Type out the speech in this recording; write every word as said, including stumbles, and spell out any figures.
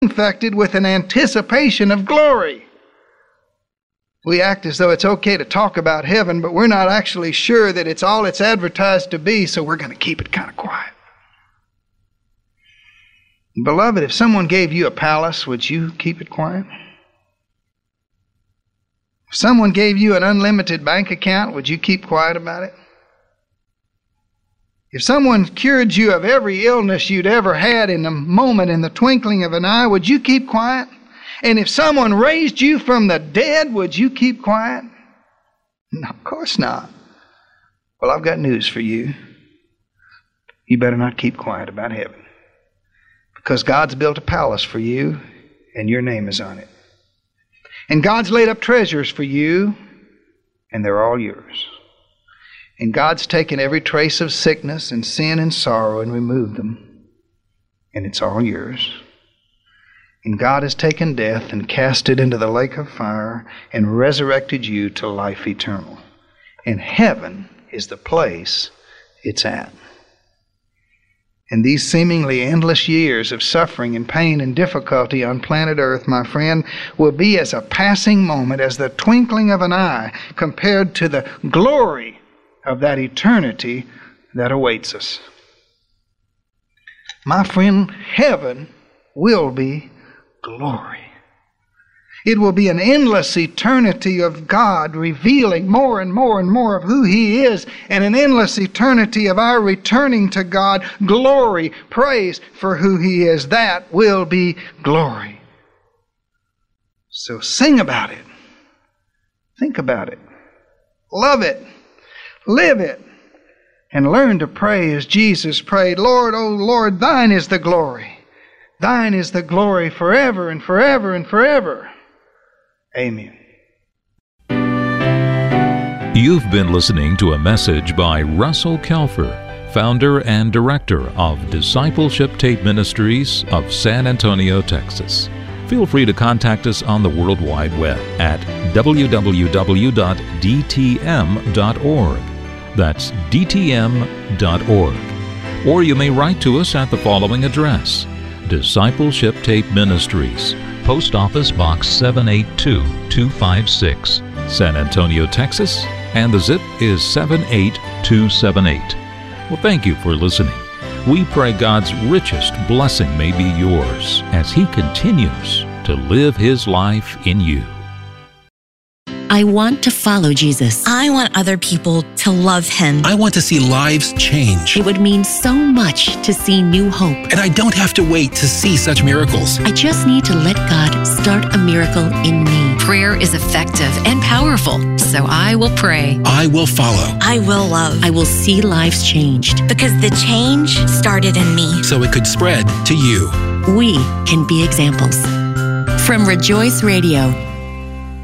infected with an anticipation of glory. We act as though it's okay to talk about heaven, but we're not actually sure that it's all it's advertised to be, so we're going to keep it kind of quiet. Beloved, if someone gave you a palace, would you keep it quiet? If someone gave you an unlimited bank account, would you keep quiet about it? If someone cured you of every illness you'd ever had in a moment, in the twinkling of an eye, would you keep quiet? And if someone raised you from the dead, would you keep quiet? No, of course not. Well, I've got news for you. You better not keep quiet about heaven. Because God's built a palace for you, and your name is on it. And God's laid up treasures for you, and they're all yours. And God's taken every trace of sickness and sin and sorrow and removed them. And it's all yours. And God has taken death and cast it into the lake of fire and resurrected you to life eternal. And heaven is the place it's at. And these seemingly endless years of suffering and pain and difficulty on planet Earth, my friend, will be as a passing moment, as the twinkling of an eye, compared to the glory of that eternity that awaits us. My friend, heaven will be glory. It will be an endless eternity of God revealing more and more and more of who He is, and an endless eternity of our returning to God glory, praise for who He is. That will be glory. So sing about it. Think about it. Love it. Live it, and learn to pray as Jesus prayed, Lord, O Lord, thine is the glory. Thine is the glory forever and forever and forever. Amen. You've been listening to a message by Russell Kelfer, founder and director of Discipleship Tape Ministries of San Antonio, Texas. Feel free to contact us on the World Wide Web at w w w dot d t m dot org. That's d t m dot org. Or you may write to us at the following address: Discipleship Tape Ministries, Post Office Box seven eight two two five six, San Antonio, Texas, and the zip is seven eight two seven eight. Well, thank you for listening. We pray God's richest blessing may be yours as He continues to live His life in you. I want to follow Jesus. I want other people to love Him. I want to see lives change. It would mean so much to see new hope. And I don't have to wait to see such miracles. I just need to let God start a miracle in me. Prayer is effective and powerful, so I will pray. I will follow. I will love. I will see lives changed. Because the change started in me. So it could spread to you. We can be examples. From Rejoice Radio,